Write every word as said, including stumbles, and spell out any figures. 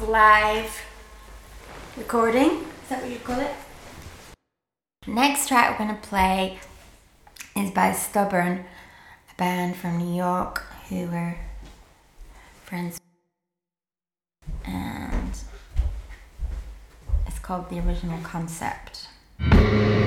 live recording. Is that what you call it? Next track we're going to play is by Stubborn, a band from New York who were friends, and it's called The Original Concept.